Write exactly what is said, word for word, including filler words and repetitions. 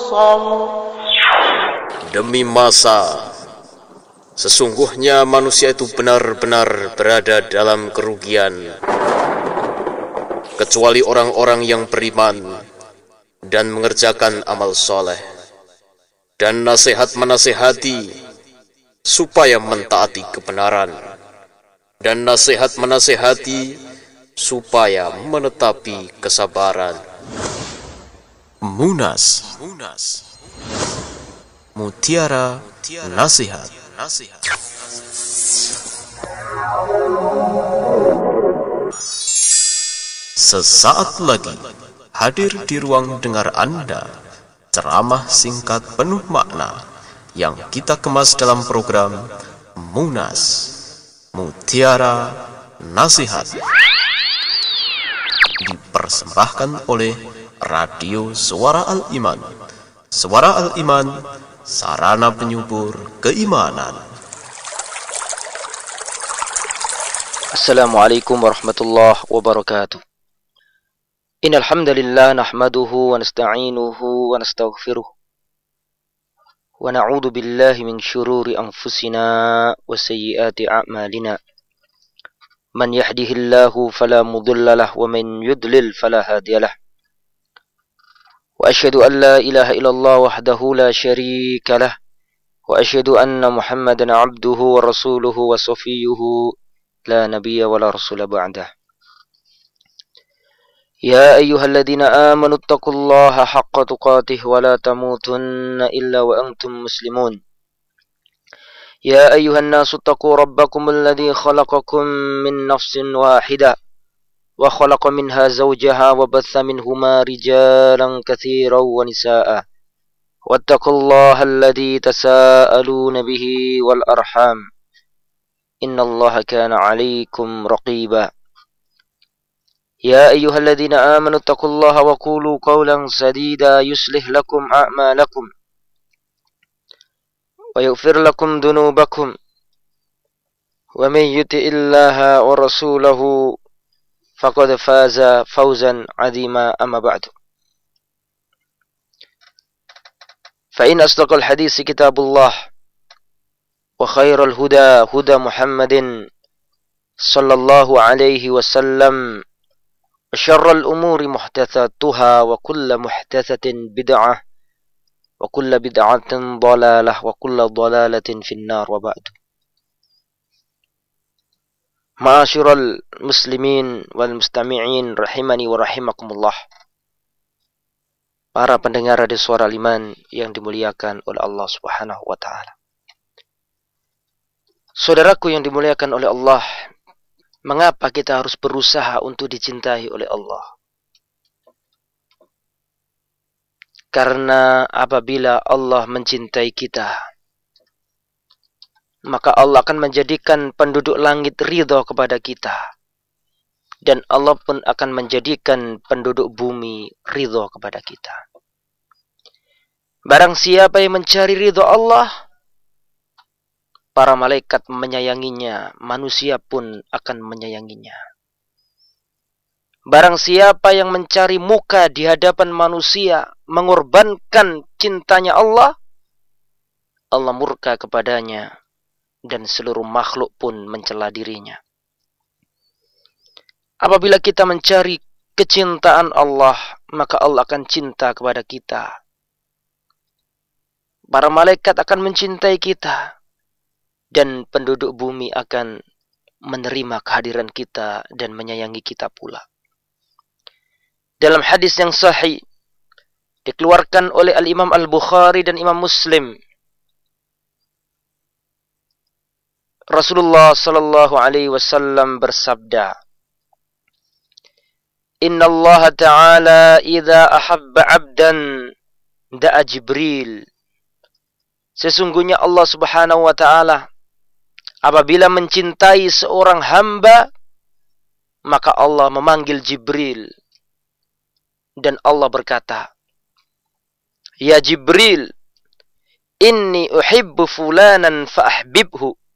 تبصر. Demi masa, sesungguhnya manusia itu benar-benar berada dalam kerugian, kecuali orang-orang yang beriman dan mengerjakan amal soleh, dan nasihat menasihati supaya mentaati kebenaran, dan nasihat menasihati supaya menetapi kesabaran. Munas, Mutiara Nasihat. Sesaat lagi hadir di ruang dengar Anda ceramah singkat penuh makna yang kita kemas dalam program Munas, Mutiara Nasihat, dipersembahkan oleh Radio Suara Al-Iman. Suara Al-Iman, sarana penyubur keimanan. Assalamualaikum warahmatullahi wabarakatuh. Innal hamdalillah nahmaduhu wa nasta'inuhu wa nastaghfiruh. Wa na'udzu billahi min syururi anfusina wa sayyiati a'malina. Man yahdihillahu fala mudilla lahu wa man yudlil fala hadiyalah. Wa asyhadu an la ilaha illallah wahdahu la syarika lah. Wa asyhadu anna Muhammadan 'abduhu wa rasuluhu wa safiyyuhu la nabiyya wa la rasula ba'dah. Ya ayyuhalladzina amanu taqullaha haqqa tuqatih wa la tamutunna illa wa antum muslimun. يا أيها الناس اتقوا ربكم الذي خلقكم من نفس واحدة وخلق منها زوجها وبث منهما رجالا كثيرا ونساء واتقوا الله الذي تساءلون به والأرحام إن الله كان عليكم رقيبا. يا أيها الذين آمنوا اتقوا الله وقولوا قولا سديدا يصلح لكم أعمالكم ويغفر لكم ذنوبكم ومن يطع الله ورسوله فقد فاز فوزا عظيما. أما بعد، فإن أصدق الحديث كتاب الله وخير الهدى هدى محمد صلى الله عليه وسلم وشر الأمور محدثاتها وكل محدثة بدعة wa kullu bid'atin dhalalah wa kullu dhalalatin finnar wa ba'du. Ma'asyiral muslimin wal mustami'in rahimani wa rahimakumullah. Para pendengar Radio Suara Al-Iman yang dimuliakan oleh Allah Subhanahu wa taala. Saudaraku yang dimuliakan oleh Allah, mengapa kita harus berusaha untuk dicintai oleh Allah? Karena apabila Allah mencintai kita, maka Allah akan menjadikan penduduk langit ridha kepada kita. Dan Allah pun akan menjadikan penduduk bumi ridha kepada kita. Barang siapa yang mencari ridha Allah, para malaikat menyayanginya, manusia pun akan menyayanginya. Barang siapa yang mencari muka di hadapan manusia, mengorbankan cintanya Allah, Allah murka kepadanya dan seluruh makhluk pun mencela dirinya. Apabila kita mencari kecintaan Allah, maka Allah akan cinta kepada kita. Para malaikat akan mencintai kita dan penduduk bumi akan menerima kehadiran kita dan menyayangi kita pula. Dalam hadis yang sahih dikeluarkan oleh Al-Imam Al-Bukhari dan Imam Muslim, Rasulullah sallallahu alaihi wasallam bersabda, Inna Allah Ta'ala idza ahabba 'abdan da'a Jibril. Sesungguhnya Allah Subhanahu wa taala apabila mencintai seorang hamba, maka Allah memanggil Jibril. Dan Allah berkata, Ya Jibril, inni uhibbu fulanan fa'ahbibhu.